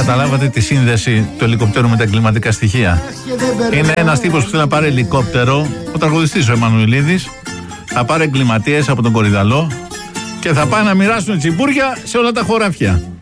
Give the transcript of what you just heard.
Καταλάβατε τη σύνδεση του ελικοπτέρου με τα εγκληματικά στοιχεία. Είναι ένας τύπος που θέλει να πάρει ελικόπτερο, ο τραγουδιστής ο Εμμανουηλίδης, θα πάρει εγκληματίες από τον Κορυδαλό και θα πάει να μοιράσουν τσιμπούρια σε όλα τα χωράφια.